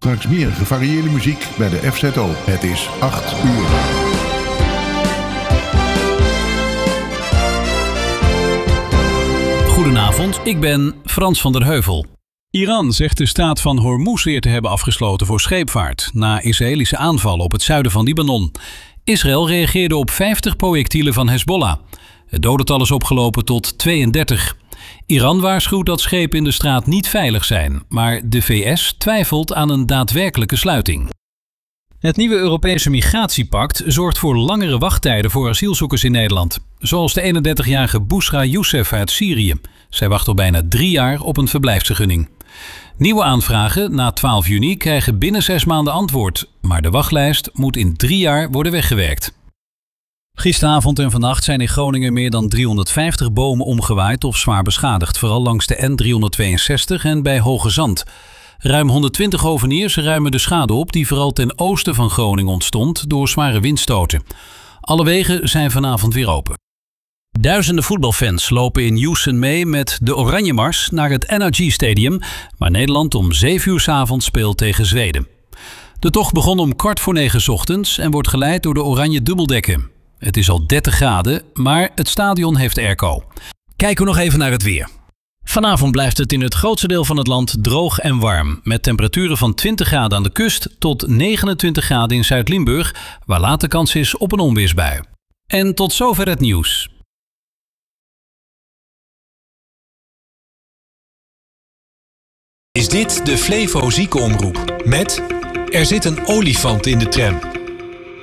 Straks meer gevarieerde muziek bij de FZO. Het is 8 uur. Goedenavond, ik ben Frans van der Heuvel. Iran zegt de staat van Hormuz weer te hebben afgesloten voor scheepvaart na Israëlische aanvallen op het zuiden van Libanon. Israël reageerde op 50 projectielen van Hezbollah. Het dodental is opgelopen tot 32. Iran waarschuwt dat schepen in de straat niet veilig zijn, maar de VS twijfelt aan een daadwerkelijke sluiting. Het nieuwe Europese migratiepact zorgt voor langere wachttijden voor asielzoekers in Nederland. Zoals de 31-jarige Bousra Youssef uit Syrië. Zij wacht al bijna 3 jaar op een verblijfsvergunning. Nieuwe aanvragen na 12 juni krijgen binnen 6 maanden antwoord. Maar de wachtlijst moet in 3 jaar worden weggewerkt. Gisteravond en vannacht zijn in Groningen meer dan 350 bomen omgewaaid of zwaar beschadigd. Vooral langs de N362 en bij Hoge Zand. Ruim 120 hoveniers ruimen de schade op die vooral ten oosten van Groningen ontstond door zware windstoten. Alle wegen zijn vanavond weer open. Duizenden voetbalfans lopen in Houston mee met de Oranje Mars naar het NRG Stadium, waar Nederland om 7 uur 's avonds speelt tegen Zweden. De tocht begon om 8:45 's ochtends en wordt geleid door de Oranje Dubbeldekken. Het is al 30 graden, maar het stadion heeft airco. Kijken we nog even naar het weer. Vanavond blijft het in het grootste deel van het land droog en warm, met temperaturen van 20 graden aan de kust tot 29 graden in Zuid-Limburg, waar later kans is op een onweersbui. En tot zover het nieuws. Is dit de Flevo Ziekenomroep met Er zit een olifant in de tram.